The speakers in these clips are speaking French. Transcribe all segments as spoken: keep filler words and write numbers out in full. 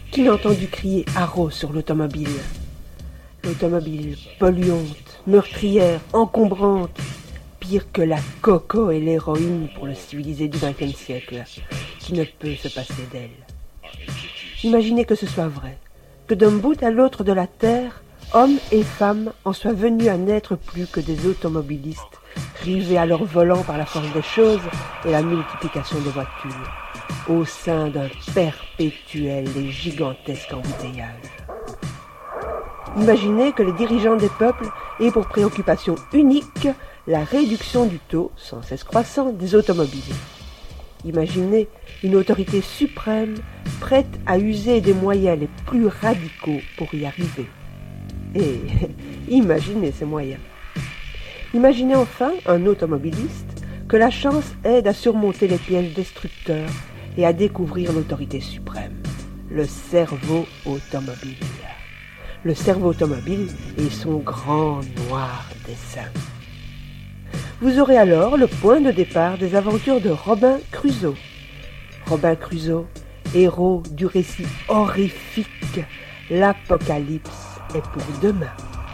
Qui n'a entendu crier haro sur l'automobile? L'automobile polluante, meurtrière, encombrante, pire que la coco et l'héroïne pour le civilisé du vingtième siècle, qui ne peut se passer d'elle. Imaginez que ce soit vrai, que d'un bout à l'autre de la terre, hommes et femmes en soient venus à n'être plus que des automobilistes, rivés à leur volant par la force des choses et la multiplication des voitures, au sein d'un perpétuel et gigantesque embouteillage. Imaginez que les dirigeants des peuples aient pour préoccupation unique la réduction du taux, sans cesse croissant, des automobiles. Imaginez une autorité suprême prête à user des moyens les plus radicaux pour y arriver. Et imaginez ces moyens. Imaginez enfin un automobiliste que la chance aide à surmonter les pièges destructeurs et à découvrir l'autorité suprême, le cerveau automobile. Le cerveau automobile et son grand noir dessein. Vous aurez alors le point de départ des aventures de Robin Crusoe. Robin Crusoe, héros du récit horrifique, l'apocalypse est pour demain.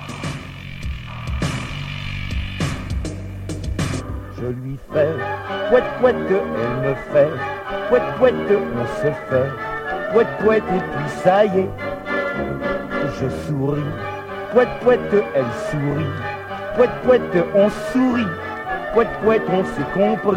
Je lui fais pouet pouet, elle me fait pouet pouet, on se fait pouet pouet, et puis ça y est, je souris, pouet pouet, elle sourit, pouet pouet, on sourit, pouet pouet, on s'est compris.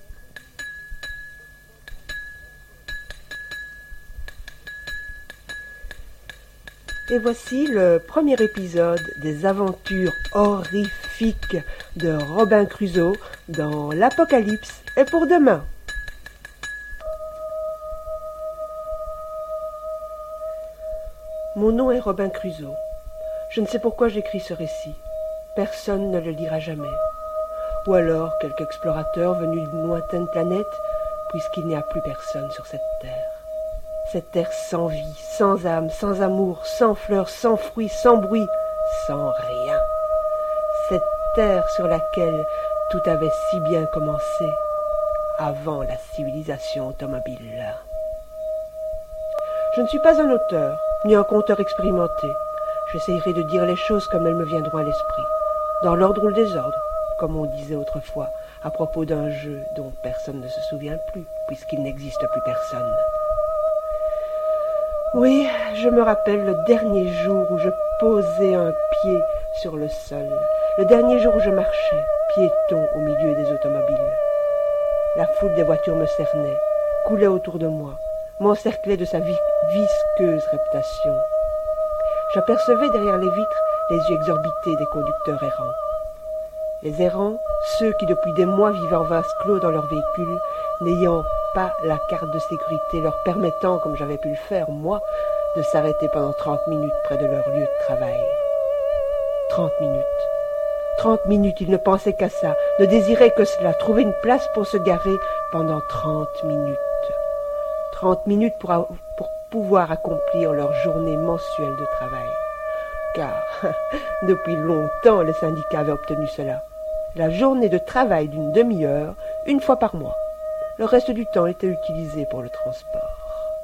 Et voici le premier épisode des aventures horrifiques de Robin Crusoe dans l'Apocalypse est pour demain. Mon nom est Robin Crusoe. Je ne sais pourquoi j'écris ce récit. Personne ne le lira jamais. Ou alors quelque explorateur venu d'une lointaine planète, puisqu'il n'y a plus personne sur cette terre. Cette terre sans vie, sans âme, sans amour, sans fleurs, sans fruits, sans bruit, sans rien. Cette terre sur laquelle tout avait si bien commencé, avant la civilisation automobile. Je ne suis pas un auteur, ni un conteur expérimenté. J'essayerai de dire les choses comme elles me viendront à l'esprit, dans l'ordre ou le désordre, comme on disait autrefois, à propos d'un jeu dont personne ne se souvient plus, puisqu'il n'existe plus personne. Oui, je me rappelle le dernier jour où je posais un pied sur le sol, le dernier jour où je marchais, piéton au milieu des automobiles. La foule des voitures me cernait, coulait autour de moi, m'encerclait de sa vi- visqueuse réputation. J'apercevais derrière les vitres les yeux exorbités des conducteurs errants. Les errants, ceux qui depuis des mois vivaient en vase clos dans leur véhicule, n'ayant pas la carte de sécurité leur permettant, comme j'avais pu le faire, moi, de s'arrêter pendant trente minutes près de leur lieu de travail. Trente minutes. Trente minutes, ils ne pensaient qu'à ça, ne désiraient que cela, trouver une place pour se garer pendant trente minutes. Trente minutes pour, a- pour pouvoir accomplir leur journée mensuelle de travail. Car, depuis longtemps, les syndicats avaient obtenu cela. La journée de travail d'une demi-heure, une fois par mois. Le reste du temps était utilisé pour le transport.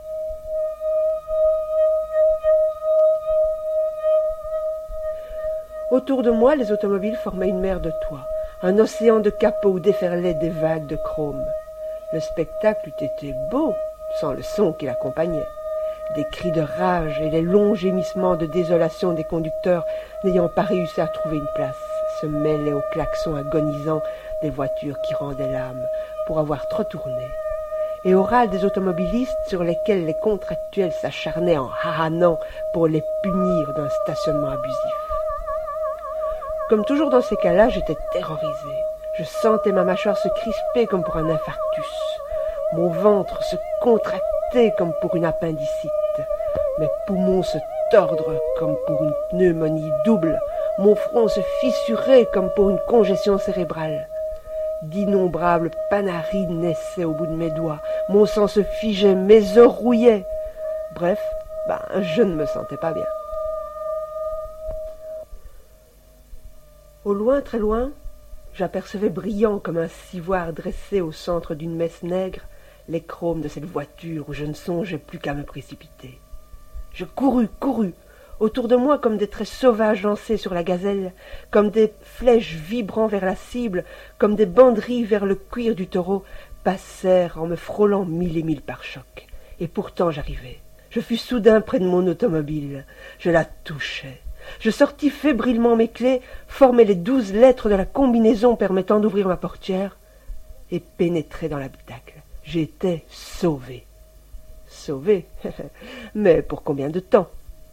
Autour de moi, les automobiles formaient une mer de toits, un océan de capots où déferlaient des vagues de chrome. Le spectacle eût été beau, sans le son qui l'accompagnait. Des cris de rage et les longs gémissements de désolation des conducteurs n'ayant pas réussi à trouver une place se mêlaient aux klaxons agonisants des voitures qui rendaient l'âme pour avoir trop tourné, et au râle des automobilistes sur lesquels les contractuels s'acharnaient en haranant pour les punir d'un stationnement abusif. Comme toujours dans ces cas-là, j'étais terrorisé. Je sentais ma mâchoire se crisper comme pour un infarctus, mon ventre se contracter comme pour une appendicite, mes poumons se tordre comme pour une pneumonie double, mon front se fissurer comme pour une congestion cérébrale. D'innombrables panarines naissaient au bout de mes doigts, mon sang se figeait, mes os rouillaient. Bref, ben, je ne me sentais pas bien. Au loin, très loin, j'apercevais brillant comme un civoire dressé au centre d'une messe nègre les chromes de cette voiture où je ne songeais plus qu'à me précipiter. Je courus, courus. Autour de moi, comme des traits sauvages lancés sur la gazelle, comme des flèches vibrant vers la cible, comme des banderilles vers le cuir du taureau, passèrent en me frôlant mille et mille pare-chocs. Et pourtant j'arrivai. Je fus soudain près de mon automobile. Je la touchai. Je sortis fébrilement mes clés, formai les douze lettres de la combinaison permettant d'ouvrir ma portière, et pénétrai dans l'habitacle. J'étais sauvé. Sauvé? Mais pour combien de temps?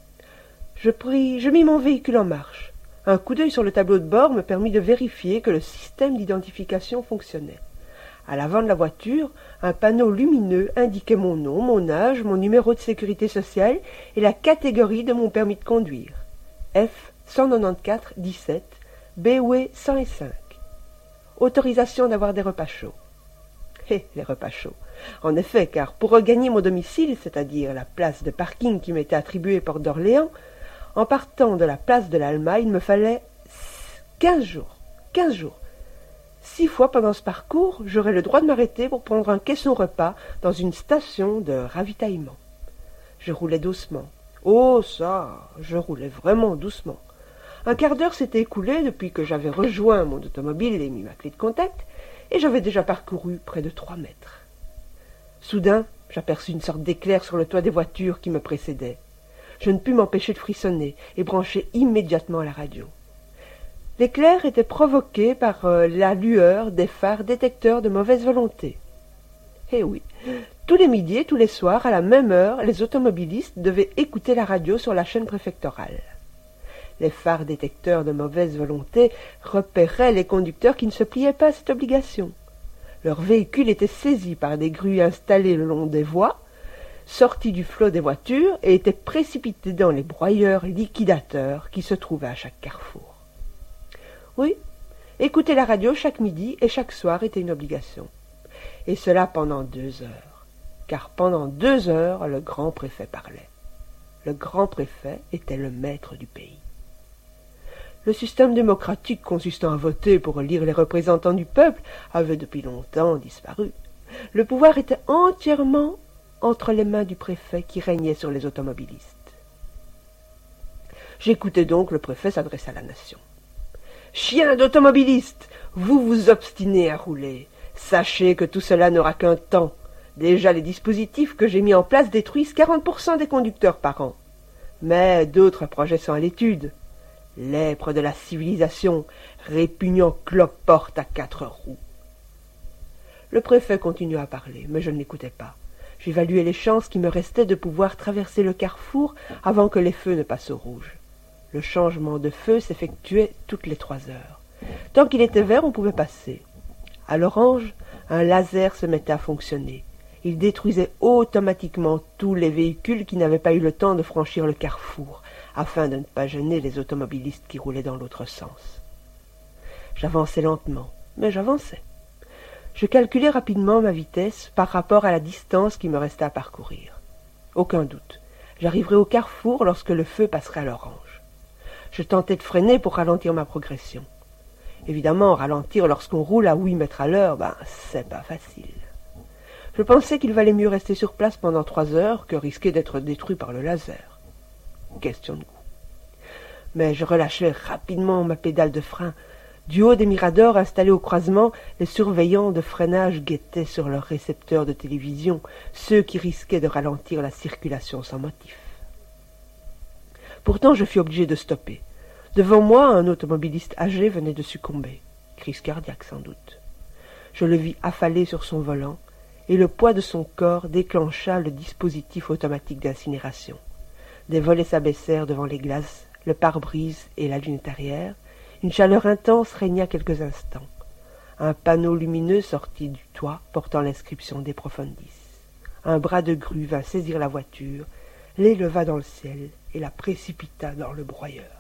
Je pris, je mis mon véhicule en marche. Un coup d'œil sur le tableau de bord me permit de vérifier que le système d'identification fonctionnait. À l'avant de la voiture, un panneau lumineux indiquait mon nom, mon âge, mon numéro de sécurité sociale et la catégorie de mon permis de conduire. F cent quatre-vingt-quatorze dix-sept, B O E cent cinq. Autorisation d'avoir des repas chauds. Hé, les repas chauds. En effet, car pour regagner mon domicile, c'est-à-dire la place de parking qui m'était attribuée porte d'Orléans, en partant de la place de l'Alma, il me fallait quinze jours. Quinze jours. Six fois pendant ce parcours, j'aurais le droit de m'arrêter pour prendre un caisson repas dans une station de ravitaillement. Je roulais doucement. Oh ça, je roulais vraiment doucement. Un quart d'heure s'était écoulé depuis que j'avais rejoint mon automobile et mis ma clé de contact, et j'avais déjà parcouru près de trois mètres. Soudain, j'aperçus une sorte d'éclair sur le toit des voitures qui me précédaient. Je ne pus m'empêcher de frissonner et brancher immédiatement la radio. L'éclair était provoqué par euh, la lueur des phares détecteurs de mauvaise volonté. Eh oui, tous les midis et tous les soirs, à la même heure, les automobilistes devaient écouter la radio sur la chaîne préfectorale. Les phares détecteurs de mauvaise volonté repéraient les conducteurs qui ne se pliaient pas à cette obligation. Leurs véhicules étaient saisis par des grues installées le long des voies, sortis du flot des voitures et étaient précipités dans les broyeurs liquidateurs qui se trouvaient à chaque carrefour. Oui, écouter la radio chaque midi et chaque soir était une obligation. Et cela pendant deux heures. Car pendant deux heures, le grand préfet parlait. Le grand préfet était le maître du pays. Le système démocratique consistant à voter pour élire les représentants du peuple avait depuis longtemps disparu. Le pouvoir était entièrement entre les mains du préfet qui régnait sur les automobilistes. J'écoutais donc le préfet s'adresser à la nation. « Chiens d'automobilistes, vous vous obstinez à rouler. Sachez que tout cela n'aura qu'un temps. Déjà les dispositifs que j'ai mis en place détruisent quarante pour cent des conducteurs par an. Mais d'autres projets sont à l'étude. Lèpre de la civilisation, répugnant cloporte à quatre roues. » Le préfet continua à parler, mais je ne l'écoutais pas. J'évaluais les chances qui me restaient de pouvoir traverser le carrefour avant que les feux ne passent au rouge. Le changement de feu s'effectuait toutes les trois heures. Tant qu'il était vert, on pouvait passer. À l'orange, un laser se mettait à fonctionner. Il détruisait automatiquement tous les véhicules qui n'avaient pas eu le temps de franchir le carrefour, afin de ne pas gêner les automobilistes qui roulaient dans l'autre sens. J'avançais lentement, mais j'avançais. Je calculai rapidement ma vitesse par rapport à la distance qui me restait à parcourir. Aucun doute, j'arriverai au carrefour lorsque le feu passerait à l'orange. Je tentais de freiner pour ralentir ma progression. Évidemment, ralentir lorsqu'on roule à huit mètres à l'heure, ben, c'est pas facile. Je pensais qu'il valait mieux rester sur place pendant trois heures que risquer d'être détruit par le laser. Question de goût. Mais je relâchai rapidement ma pédale de frein. Du haut des miradors installés au croisement, les surveillants de freinage guettaient sur leurs récepteurs de télévision ceux qui risquaient de ralentir la circulation sans motif. Pourtant, je fus obligé de stopper. Devant moi, un automobiliste âgé venait de succomber. Crise cardiaque, sans doute. Je le vis affalé sur son volant, et le poids de son corps déclencha le dispositif automatique d'incinération. Des volets s'abaissèrent devant les glaces, le pare-brise et la lunette arrière. Une chaleur intense régna quelques instants. Un panneau lumineux sortit du toit portant l'inscription De Profundis. Un bras de grue vint saisir la voiture, l'éleva dans le ciel et la précipita dans le broyeur.